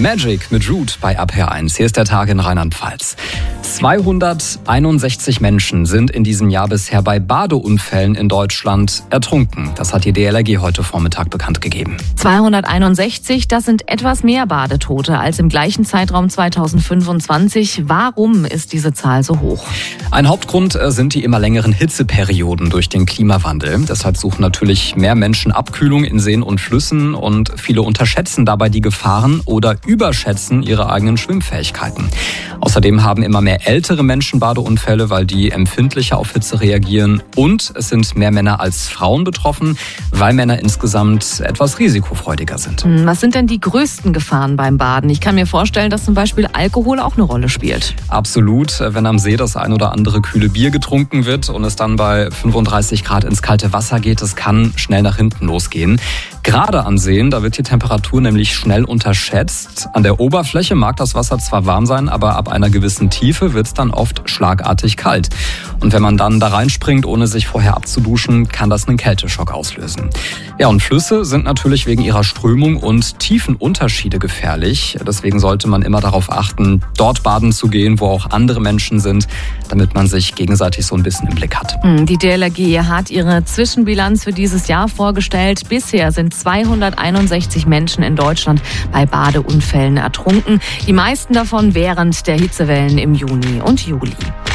Magic mit Root bei RPR1. Hier ist der Tag in Rheinland-Pfalz. 261 Menschen sind in diesem Jahr bisher bei Badeunfällen in Deutschland ertrunken. Das hat die DLRG heute Vormittag bekannt gegeben. 261, das sind etwas mehr Badetote als im gleichen Zeitraum 2025. Warum ist diese Zahl so hoch? Ein Hauptgrund sind die immer längeren Hitzeperioden durch den Klimawandel. Deshalb suchen natürlich mehr Menschen Abkühlung in Seen und Flüssen und viele unterschätzen dabei die Gefahren oder überschätzen ihre eigenen Schwimmfähigkeiten. Außerdem haben immer mehr ältere Menschen Badeunfälle, weil die empfindlicher auf Hitze reagieren. Und es sind mehr Männer als Frauen betroffen, weil Männer insgesamt etwas risikofreudiger sind. Was sind denn die größten Gefahren beim Baden? Ich kann mir vorstellen, dass zum Beispiel Alkohol auch eine Rolle spielt. Absolut. Wenn am See das ein oder andere kühle Bier getrunken wird und es dann bei 35 Grad ins kalte Wasser geht, das kann schnell nach hinten losgehen. Gerade an Seen, da wird die Temperatur nämlich schnell unterschätzt. An der Oberfläche mag das Wasser zwar warm sein, aber ab einer gewissen Tiefe wird es dann oft schlagartig kalt. Und wenn man dann da reinspringt, ohne sich vorher abzuduschen, kann das einen Kälteschock auslösen. Ja, und Flüsse sind natürlich wegen ihrer Strömung und Tiefenunterschiede gefährlich. Deswegen sollte man immer darauf achten, dort baden zu gehen, wo auch andere Menschen sind, damit man sich gegenseitig so ein bisschen im Blick hat. Die DLRG hat ihre Zwischenbilanz für dieses Jahr vorgestellt. Bisher sind 261 Menschen in Deutschland bei Badeunfällen ertrunken. Die meisten davon während der Hitzewellen im Juni und Juli.